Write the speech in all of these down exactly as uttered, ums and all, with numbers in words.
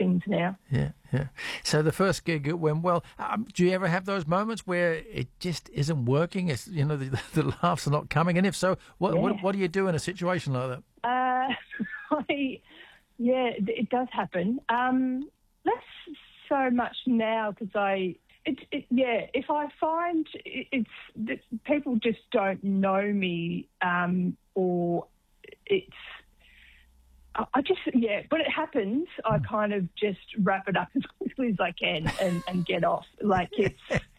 things now. Yeah, yeah. So the first gig it went well. Um, do you ever have those moments where it just isn't working? It's, you know, the, the laughs are not coming. And if so, what, Yeah. what what do you do in a situation like that? Uh, I, yeah, it, it does happen. Um, less so much now because I, it, it, yeah, if I find it, it's that people just don't know me, um, or it's, I I just, yeah, when it happens, I kind of just wrap it up as quickly as I can and, and get off. Like it's,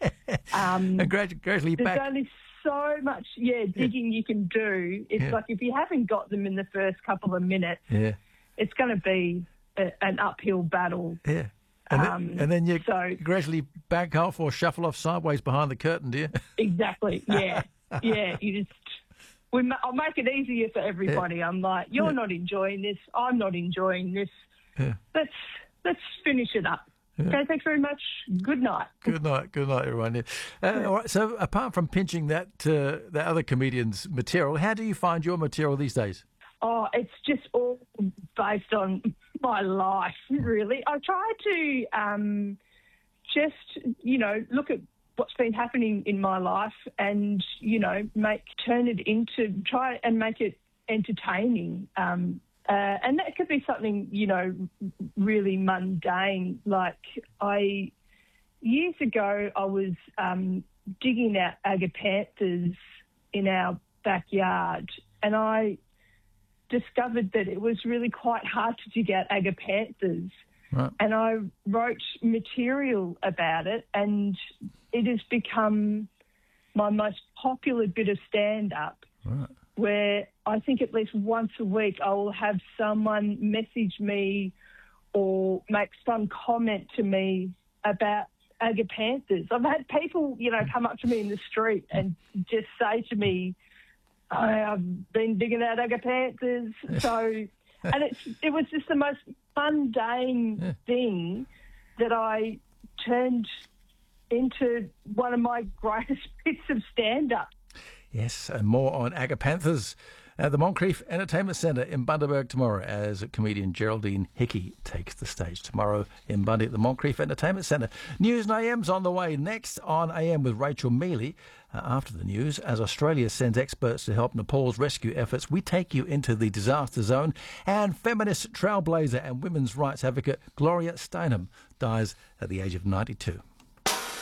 um, and gradu- gradually there's back. only so much, yeah, digging you can do. It's Yeah. like if you haven't got them in the first couple of minutes, Yeah, it's going to be a, an uphill battle. yeah. And, Um, then, and then you so- gradually back off or shuffle off sideways behind the curtain, do you? Exactly, yeah, yeah. You just, we, ma- I'll make it easier for everybody. I'm like, you're Yeah. not enjoying this. I'm not enjoying this. Yeah. Let's let's finish it up. Okay, thanks very much. Good night. Good night, good night, everyone. Yeah. Uh, all right. So, apart from pinching that uh, that other comedian's material, how do you find your material these days? Oh, it's just all based on my life, really. I try to um, just, you know, look at what's been happening in my life and, you know, make turn it into, try and make it entertaining. Um, uh, and that could be something, you know, really mundane. Like I, years ago, I was um, digging out agapanthus in our backyard and I discovered that it was really quite hard to dig out agapanthus. Right. And I wrote material about it and it has become my most popular bit of stand-up, Right. where I think at least once a week I will have someone message me or make some comment to me about agapanthus. I've had people, you know, come up to me in the street and just say to me, I've been digging out agapanthus. So, and it's, it was just the most mundane Yeah. thing that I turned into one of my greatest bits of stand-up. Yes, and more on agapanthus at the Moncrief Entertainment Centre in Bundaberg tomorrow as comedian Geraldine Hickey takes the stage tomorrow in Bundy at the Moncrief Entertainment Centre. News and A M's on the way next on A M with Rachel Mealy. Uh, after the news, as Australia sends experts to help Nepal's rescue efforts, we take you into the disaster zone, and feminist trailblazer and women's rights advocate Gloria Steinem dies at the age of ninety-two.